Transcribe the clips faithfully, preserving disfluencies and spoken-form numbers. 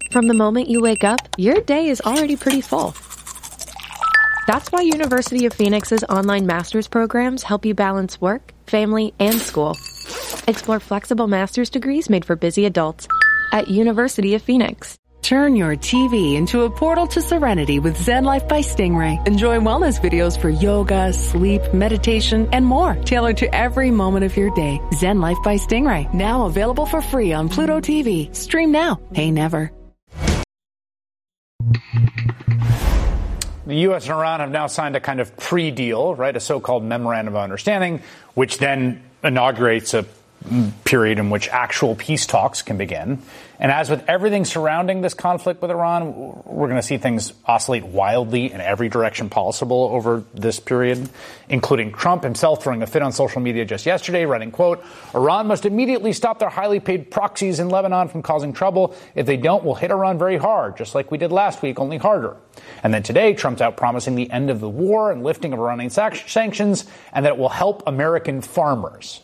From the moment you wake up, your day is already pretty full. That's why University of Phoenix's online master's programs help you balance work, family, and school. Explore flexible master's degrees made for busy adults at University of Phoenix. Turn your T V into a portal to serenity with Zen Life by Stingray. Enjoy wellness videos for yoga, sleep, meditation, and more, tailored to every moment of your day. Zen Life by Stingray, now available for free on Pluto T V. Stream now, pay never. The U S and Iran have now signed a kind of pre-deal, right, a so-called memorandum of understanding, which then inaugurates a period in which actual peace talks can begin. And as with everything surrounding this conflict with Iran, we're going to see things oscillate wildly in every direction possible over this period, including Trump himself throwing a fit on social media just yesterday, writing, quote, Iran must immediately stop their highly paid proxies in Lebanon from causing trouble. If they don't, we'll hit Iran very hard, just like we did last week, only harder. And then today, Trump's out promising the end of the war and lifting of Iranian sanctions, and that it will help American farmers.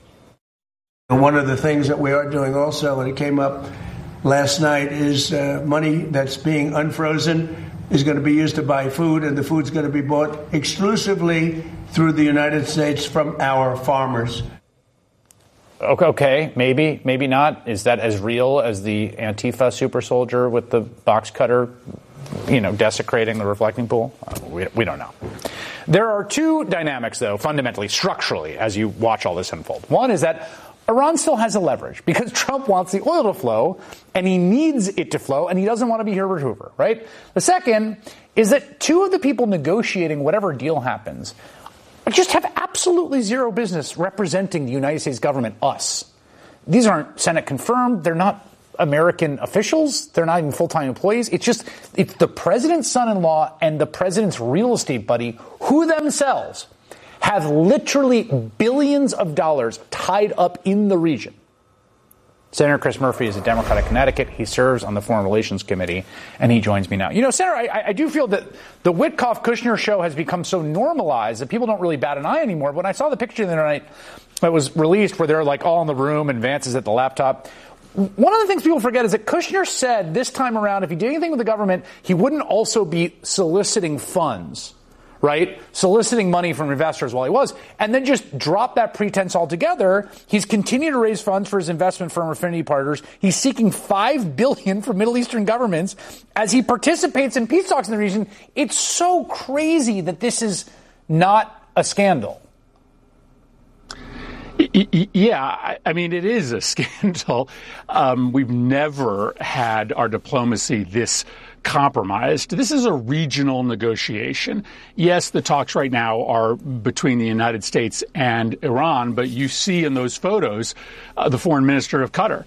One of the things that we are doing also, and it came up last night, is uh, money that's being unfrozen is going to be used to buy food, and the food's going to be bought exclusively through the United States from our farmers. Okay, okay, maybe, maybe not. Is that as real as the Antifa super soldier with the box cutter, you know, desecrating the reflecting pool? We, we don't know. There are two dynamics, though, fundamentally, structurally, as you watch all this unfold. One is that Iran still has a leverage because Trump wants the oil to flow and he needs it to flow and he doesn't want to be Herbert Hoover, right? The second is that two of the people negotiating whatever deal happens just have absolutely zero business representing the United States government, us. These aren't Senate confirmed. They're not American officials. They're not even full-time employees. It's just it's the president's son-in-law and the president's real estate buddy who themselves have literally billions of dollars tied up in the region. Senator Chris Murphy is a Democrat of Connecticut. He serves on the Foreign Relations Committee, and he joins me now. You know, Senator, I, I do feel that the Witkoff-Kushner show has become so normalized that people don't really bat an eye anymore. When I saw the picture the other night that was released where they're like all in the room and Vance is at the laptop, one of the things people forget is that Kushner said this time around if he did anything with the government, he wouldn't also be soliciting funds. Right? Soliciting money from investors while he was, and then just drop that pretense altogether. He's continued to raise funds for his investment firm Affinity Partners. He's seeking five billion dollars from Middle Eastern governments as he participates in peace talks in the region. It's so crazy that this is not a scandal. Yeah, I mean, it is a scandal. Um, we've never had our diplomacy this compromised. This is a regional negotiation. Yes, the talks right now are between the United States and Iran, but you see in those photos uh, the foreign minister of Qatar.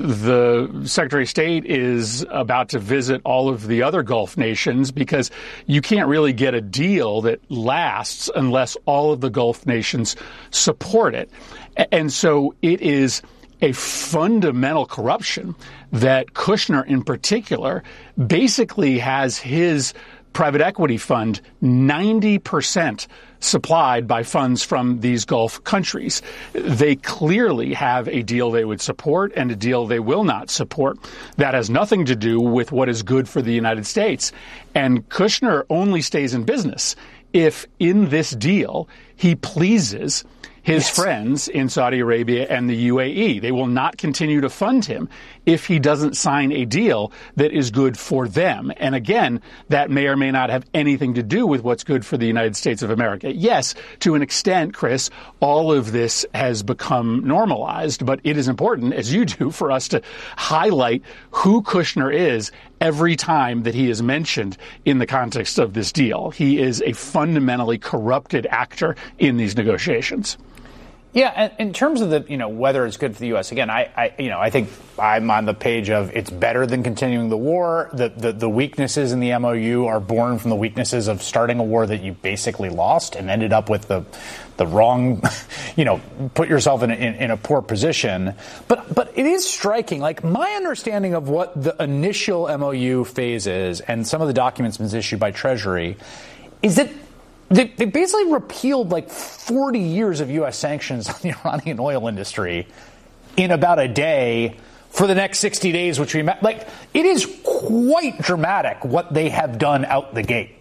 The Secretary of State is about to visit all of the other Gulf nations because you can't really get a deal that lasts unless all of the Gulf nations support it. And so it is a fundamental corruption that Kushner in particular basically has his private equity fund ninety percent supplied by funds from these Gulf countries. They clearly have a deal they would support and a deal they will not support. That has nothing to do with what is good for the United States. And Kushner only stays in business if in this deal he pleases his yes. friends in Saudi Arabia and the U A E. They will not continue to fund him if he doesn't sign a deal that is good for them. And again, that may or may not have anything to do with what's good for the United States of America. Yes, to an extent, Chris, all of this has become normalized, but it is important, as you do, for us to highlight who Kushner is every time that he is mentioned in the context of this deal. He is a fundamentally corrupted actor in these negotiations. Yeah, and in terms of the, you know, whether it's good for the U S, again, I, I, you know, I think I'm on the page of it's better than continuing the war. The, the, the weaknesses in the M O U are born from the weaknesses of starting a war that you basically lost and ended up with the, the wrong, you know, put yourself in a, in, in a poor position. But, but it is striking. Like, my understanding of what the initial M O U phase is and some of the documents been issued by Treasury is that They, they basically repealed like forty years of U S sanctions on the Iranian oil industry in about a day for the next sixty days, which we met. Like, it is quite dramatic what they have done out the gate.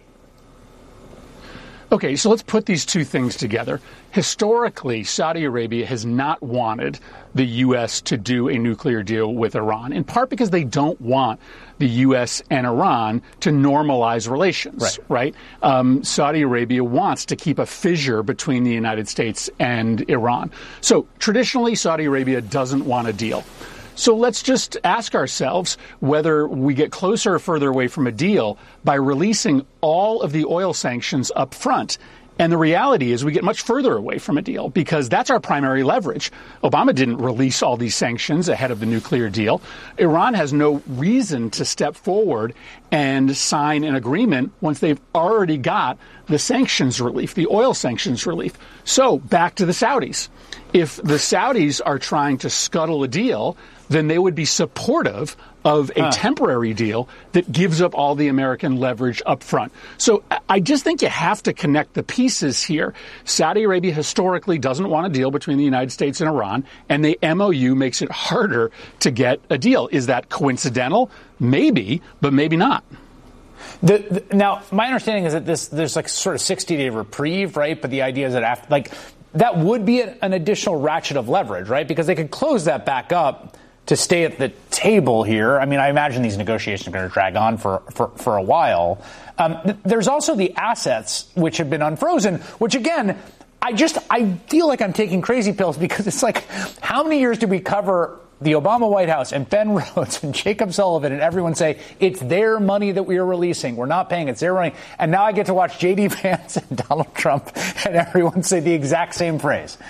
Okay, so let's put these two things together. Historically, Saudi Arabia has not wanted the U S to do a nuclear deal with Iran, in part because they don't want the U S and Iran to normalize relations, right? right? Um, Saudi Arabia wants to keep a fissure between the United States and Iran. So traditionally, Saudi Arabia doesn't want a deal. So let's just ask ourselves whether we get closer or further away from a deal by releasing all of the oil sanctions up front. And the reality is we get much further away from a deal because that's our primary leverage. Obama didn't release all these sanctions ahead of the nuclear deal. Iran has no reason to step forward and sign an agreement once they've already got the sanctions relief, the oil sanctions relief. So back to the Saudis. If the Saudis are trying to scuttle a deal, then they would be supportive of a huh. temporary deal that gives up all the American leverage up front. So I just think you have to connect the pieces here. Saudi Arabia historically doesn't want a deal between the United States and Iran, and the M O U makes it harder to get a deal. Is that coincidental? Maybe, but maybe not. The, the, now, my understanding is that this there's like sort of sixty-day reprieve, right? But the idea is that after, like, that would be a, an additional ratchet of leverage, right? Because they could close that back up to stay at the table here. I mean, I imagine these negotiations are going to drag on for, for, for a while. Um, th- there's also the assets which have been unfrozen, which, again, I just I feel like I'm taking crazy pills because it's like, how many years did we cover the Obama White House and Ben Rhodes and Jacob Sullivan and everyone say it's their money that we are releasing. We're not paying. It's their money. And now I get to watch J D Vance and Donald Trump and everyone say the exact same phrase.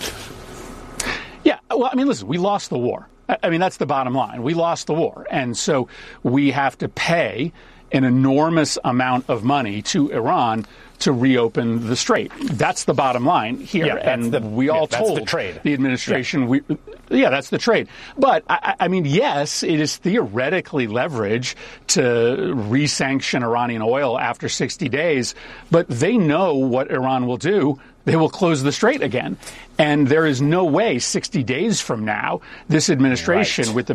Yeah. Well, I mean, listen, we lost the war. I mean, that's the bottom line. We lost the war. And so we have to pay an enormous amount of money to Iran to reopen the strait. That's the bottom line here. Yeah, and the, we all yeah, told the, trade. the administration, yeah. we, yeah, that's the trade. But, I, I mean, yes, it is theoretically leverage to re-sanction Iranian oil after sixty days, but they know what Iran will do. They will close the strait again. And there is no way sixty days from now, this administration, right. with the